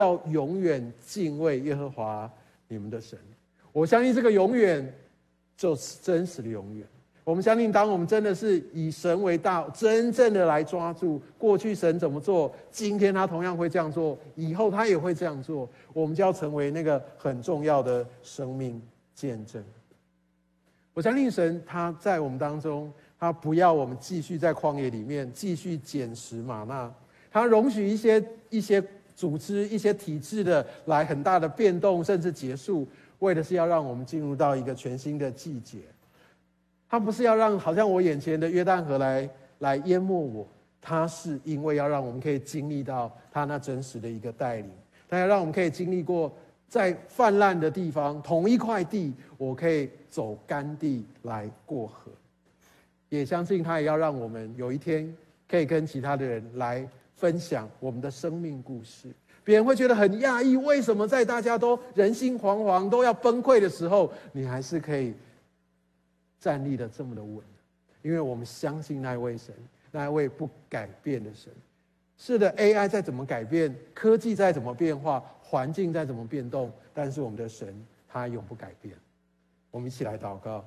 要永远敬畏耶和华你们的神。我相信这个永远就是真实的永远。我们相信，当我们真的是以神为大，真正的来抓住过去神怎么做，今天他同样会这样做，以后他也会这样做，我们就要成为那个很重要的生命见证。我相信神他在我们当中，他不要我们继续在旷野里面继续捡拾玛纳，他容许一些组织、一些体制的来很大的变动，甚至结束，为的是要让我们进入到一个全新的季节。他不是要让好像我眼前的约旦河来淹没我，他是因为要让我们可以经历到他那真实的一个带领，他要让我们可以经历过在泛滥的地方，同一块地，我可以走干地来过河。也相信他也要让我们有一天可以跟其他的人来分享我们的生命故事。别人会觉得很讶异，为什么在大家都人心惶惶、都要崩溃的时候，你还是可以站立的这么的稳？因为我们相信那一位神，那一位不改变的神。是的 ，AI 再怎么改变，科技再怎么变化，环境再怎么变动，但是我们的神他永不改变。我们一起来祷告。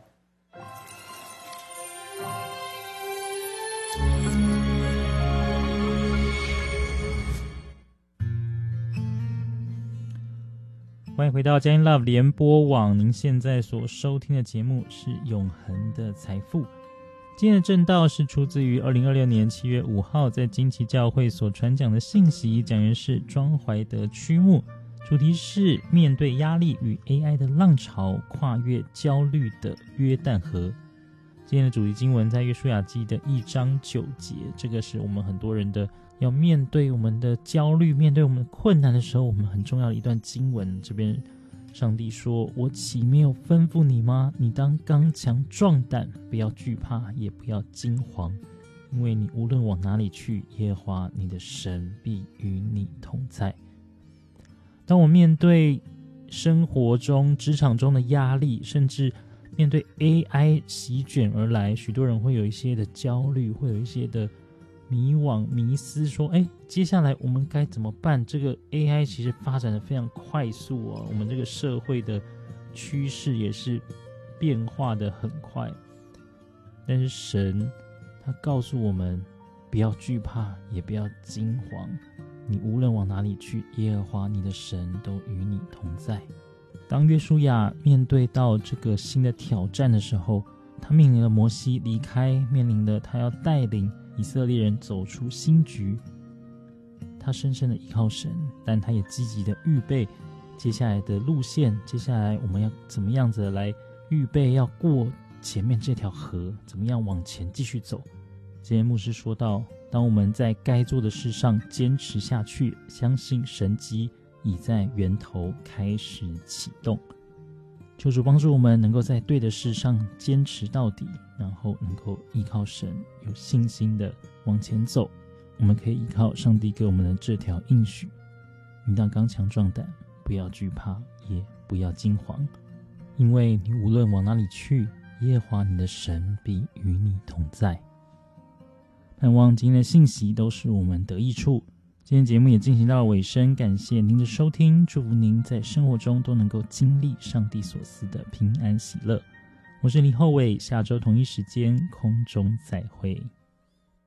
欢迎回到佳音 Love 联播网，您现在所收听的节目是永恒的财富。今天的正道是出自于2026年7月5号在金旗教会所传讲的信息，讲员是庄怀德区牧，主题是面对压力与 AI 的浪潮，跨越焦虑的约旦河。今天的主题经文在约书亚记的1章9节，这个是我们很多人的要面对我们的焦虑，面对我们的困难的时候，我们很重要的一段经文。这边上帝说，我岂没有吩咐你吗？你当刚强壮胆，不要惧怕，也不要惊惶，因为你无论往哪里去，耶和华你的神必与你同在。当我面对生活中职场中的压力，甚至面对 AI 席卷而来，许多人会有一些的焦虑，会有一些的迷惘迷思，说接下来我们该怎么办？这个 AI 其实发展的非常快速我们这个社会的趋势也是变化的很快，但是神他告诉我们，不要惧怕，也不要惊惶，你无论往哪里去，耶和华你的神都与你同在。当约书亚面对到这个新的挑战的时候，他面临了摩西离开，面临了他要带领以色列人走出新局。他深深的依靠神，但他也积极的预备接下来的路线，接下来我们要怎么样子来预备要过前面这条河，怎么样往前继续走。今天牧师说到，当我们在该做的事上坚持下去，相信神迹已在源头开始启动。求主帮助我们能够在对的事上坚持到底，然后能够依靠神，有信心的往前走。我们可以依靠上帝给我们的这条应许，你当刚强壮胆，不要惧怕，也不要惊惶，因为你无论往哪里去，耶和华你的神必与你同在。盼望今天的信息都是我们得益处。今天节目也进行到了尾声，感谢您的收听，祝福您在生活中都能够经历上帝所赐的平安喜乐。我是李厚伟，下周同一时间空中再会。